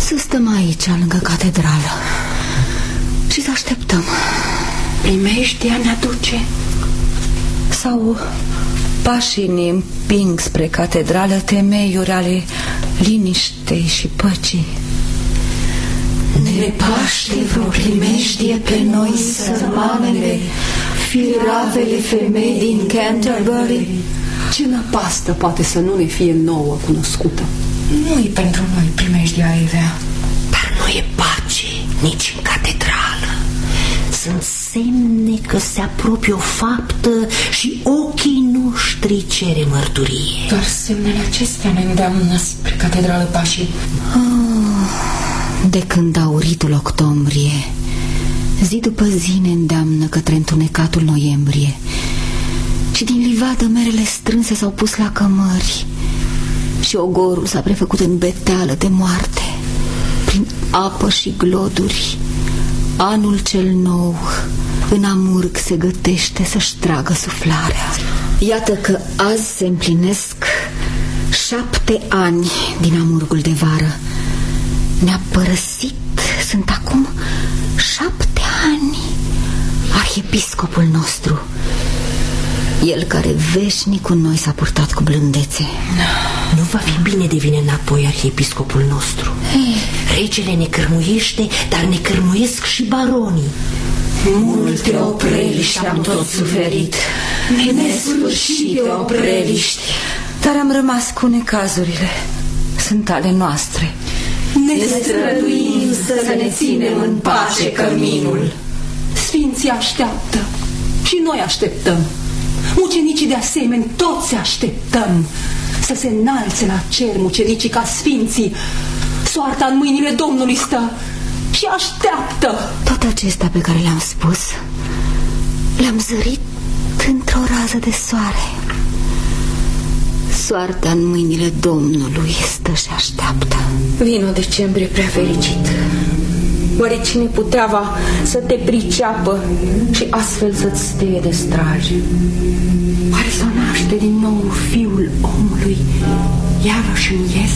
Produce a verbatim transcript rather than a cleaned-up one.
Să stăm aici, lângă catedrală, și să așteptăm. Primejdia ne aduce? Sau pașii ne împing spre catedrală temeiuri ale liniștei și păcii? Ne paște vreo primejdie pe noi, sărmanele, firavele femei din Canterbury? Ce năpastă poate să nu ne fie nouă cunoscută? Nu-i pentru noi primejdia, Evea. Dar nu e pace nici în catedrală. Sunt semne că se apropie o faptă și ochii noștri cere mărturie. Doar semnele acestea ne îndeamnă spre catedrală pașii. Oh, de când auritul octombrie, zi după zi ne îndeamnă către întunecatul noiembrie. Și din livadă merele strânse s-au pus la cămări și ogorul s-a prefăcut în beteală de moarte. Prin apă și gloduri, anul cel nou în amurg se gătește să-și tragă suflarea. Iată că azi se împlinesc șapte ani din amurgul de vară. Ne-a părăsit, sunt acum șapte ani, arhiepiscopul nostru, el care veșnic cu noi s-a purtat cu blândețe. Nu va fi bine de vine înapoi arhiepiscopul nostru. Hey. Regele ne cârmuiește, dar ne cârmuiesc și baronii. Multe opreliști am tot suferit, nesfârșite opreliști, dar am rămas cu necazurile. Sunt ale noastre. Ne străduim să ne ținem în pace căminul. Sfinții așteaptă și noi așteptăm. Mucenicii de asemenea, toți așteptăm să se înalțe la cer mucenicii ca sfinții. Soarta în mâinile Domnului stă și așteaptă. Toate acestea pe care le-am spus le-am zărit într-o rază de soare. Soarta în mâinile Domnului stă și așteaptă. Vino decembrie prea fericit. Oare cine putea va să te priceapă și astfel să-ți steie de straj? Oare s-o naște din nou fiul omului, iarăși în ies?